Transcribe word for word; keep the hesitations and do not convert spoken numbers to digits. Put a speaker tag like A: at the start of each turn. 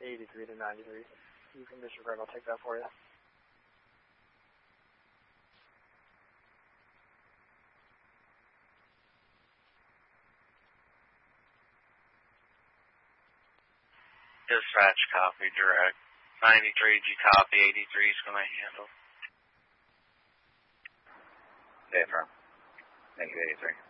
A: eighty-three to ninety-three. You can disregard, I'll take that for you.
B: Dispatch copy, direct. ninety-three, G copy, eighty-three is going to handle.
C: Okay, firm. Thank you, eighty-three.